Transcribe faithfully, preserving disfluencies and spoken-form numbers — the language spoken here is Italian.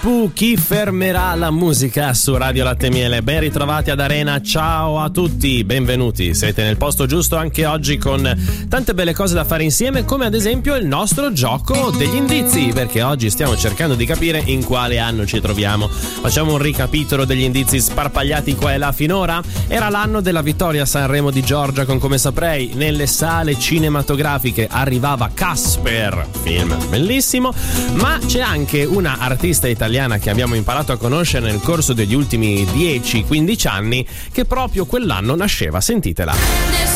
Pooh, chi fermerà la musica su Radio Latte Miele? Ben ritrovati ad Arena, ciao a tutti, benvenuti, siete nel posto giusto anche oggi con tante belle cose da fare insieme, come ad esempio il nostro gioco degli indizi, perché oggi stiamo cercando di capire in quale anno ci troviamo. Facciamo un ricapitolo degli indizi sparpagliati qua e là finora. Era l'anno della vittoria a Sanremo di Giorgia con Come Saprei. Nelle sale cinematografiche arrivava Casper, film bellissimo, ma c'è anche una artista italiana che abbiamo imparato a conoscere nel corso degli ultimi dieci quindici anni che proprio quell'anno nasceva. Sentitela.